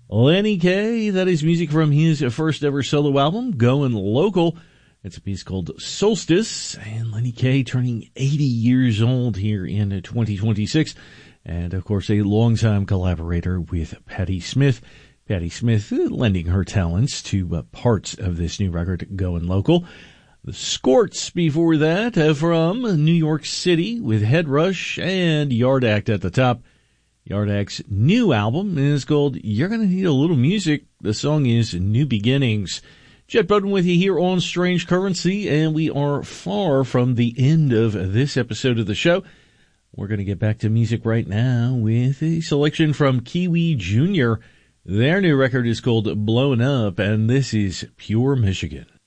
Lenny Kaye, that is music from his first ever solo album, Going Local. It's a piece called Solstice, and Lenny Kaye turning 80 years old here in 2026. And, of course, a longtime collaborator with Patti Smith. Patti Smith lending her talents to parts of this new record, Going Local. The Scorts before that from New York City with Head Rush and Yard Act at the top. Yard Act's new album is called You're Gonna Need a Little Music. The song is New Beginnings. Jet Bowden with you here on Strange Currency, and we are far from the end of this episode of the show. We're going to get back to music right now with a selection from Kiwi Jr. Their new record is called Blown Up, and this is Pure Michigan.